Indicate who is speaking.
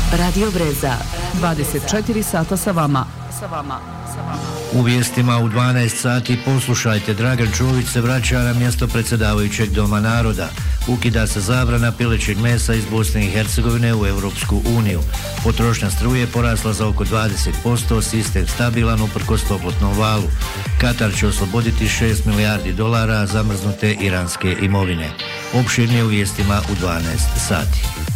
Speaker 1: Radio Breza.
Speaker 2: 24 sata sa vama.
Speaker 3: U vijestima u 12 sati poslušajte, Dragan Čović se vraća na mjesto predsjedavajućeg Doma naroda. Ukida se zabrana pilećeg mesa iz Bosne i Hercegovine u Europsku uniju. Potrošnja struje porasla za oko 20%, sistem stabilan uprkos toplotnom valu. Katar će osloboditi $6 milijardi zamrznute iranske imovine. Opširnije u vijestima u 12 sati.